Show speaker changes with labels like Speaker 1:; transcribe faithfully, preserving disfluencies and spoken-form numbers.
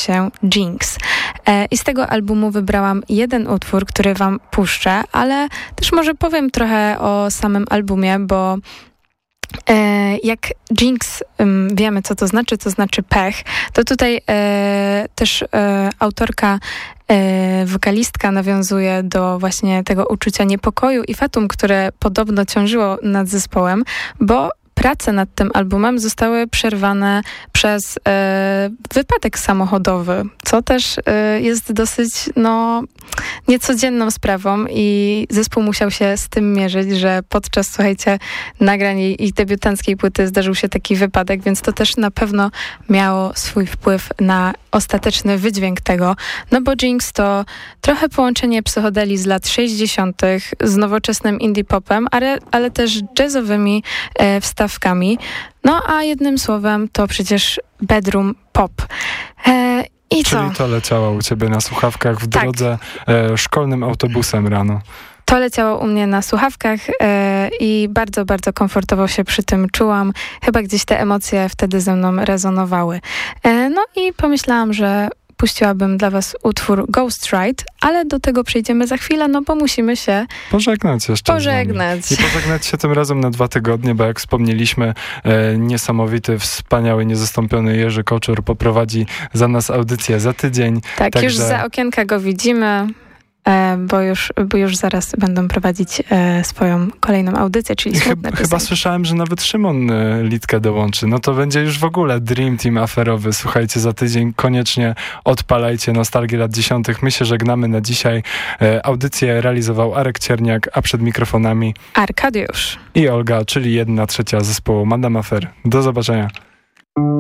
Speaker 1: się Jinx. I z tego albumu wybrałam jeden utwór, który wam puszczę, ale też może powiem trochę o samym albumie, bo jak Jinx wiemy, co to znaczy, to znaczy pech, to tutaj też autorka, wokalistka nawiązuje do właśnie tego uczucia niepokoju i fatum, które podobno ciążyło nad zespołem, bo prace nad tym albumem zostały przerwane przez e, wypadek samochodowy, co też e, jest dosyć no, niecodzienną sprawą i zespół musiał się z tym mierzyć, że podczas, słuchajcie, nagrań ich debiutanckiej płyty zdarzył się taki wypadek, więc to też na pewno miało swój wpływ na ostateczny wydźwięk tego, no bo Jinx to trochę połączenie psychodeli z lat sześćdziesiątych z nowoczesnym indie popem, ale, ale też jazzowymi e, wstawkami. No a jednym słowem to przecież bedroom pop. E, i co?
Speaker 2: Czyli to leciało u ciebie na słuchawkach w
Speaker 1: tak.
Speaker 2: drodze e, szkolnym autobusem rano.
Speaker 1: To leciało u mnie na słuchawkach e, i bardzo, bardzo komfortowo się przy tym czułam. Chyba gdzieś te emocje wtedy ze mną rezonowały. E, no i pomyślałam, że puściłabym dla was utwór Ghost Ride, ale do tego przejdziemy za chwilę, no bo musimy się
Speaker 2: pożegnać jeszcze.
Speaker 1: Pożegnać.
Speaker 2: I pożegnać się tym razem na dwa tygodnie, bo jak wspomnieliśmy, e, niesamowity, wspaniały, niezastąpiony Jerzy Koczur poprowadzi za nas audycję za tydzień.
Speaker 1: Tak,
Speaker 2: Także...
Speaker 1: już za okienka go widzimy. Bo już, bo już zaraz będą prowadzić e, swoją kolejną audycję, czyli smutne
Speaker 2: Chyba, chyba słyszałem, że nawet Szymon e, Litkę dołączy. No to będzie już w ogóle Dream Team aferowy. Słuchajcie, za tydzień koniecznie odpalajcie Nostalgię lat dziesiątych. My się żegnamy na dzisiaj. E, audycję realizował Arek Cierniak, a przed mikrofonami
Speaker 1: Arkadiusz
Speaker 2: i Olga, czyli jedna trzecia zespołu Madame Affair. Do zobaczenia.